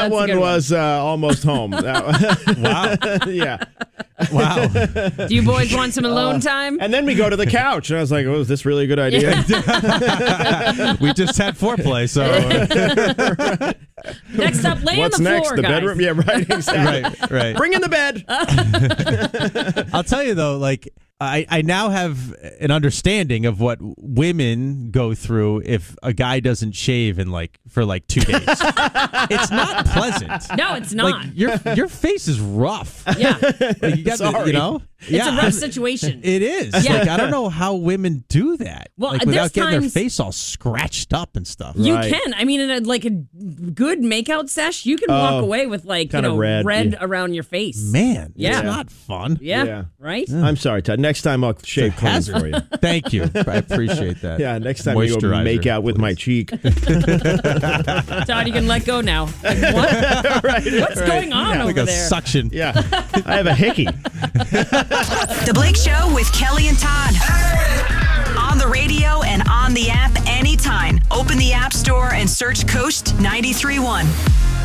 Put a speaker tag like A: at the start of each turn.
A: That one was almost home.
B: Wow.
A: Yeah.
B: Wow.
C: Do you boys want some alone time?
A: And then we go to the couch, and I was like, "Oh, is this really a good idea?"
B: We just had foreplay, so
C: Next up, lay
A: What's
C: on the
A: next?
C: floor,
A: The
C: guys.
A: bedroom? Yeah, right. Exactly.
B: right.
A: Bring in the bed.
B: I'll tell you though, like I now have an understanding of what women go through if a guy doesn't shave for 2 days. It's not pleasant.
C: No, it's not.
B: Like your face is rough.
C: Yeah.
B: Like, you got
A: Sorry.
C: It's a rough situation.
B: It is.
C: Yeah.
B: Like I don't know how women do that.
C: Well,
B: like
C: there's
B: without getting their
C: times-
B: face all scratched up and stuff.
C: You
A: Right.
C: can. I mean, in a good makeout sesh, you can walk away with
A: kinda red. Yeah.
C: around your face.
B: Man,
C: Yeah.
B: it's not fun.
C: Yeah.
A: Yeah.
C: Right?
A: I'm sorry, Todd. Next time I'll shave
B: It's a
A: clean
B: hazard.
A: for you.
B: Thank you. I appreciate that.
A: Yeah, next time you go
B: Moisturizer,
A: make out with my
B: please.
A: cheek.
C: Todd, you can let go now. Like, what? What's going on
B: Like
C: over
B: a
C: there?
B: suction.
A: Yeah, I have a hickey.
D: The Blake Show with Kelly and Todd. On the radio and on the app anytime. Open the App Store and search Coast 93.1.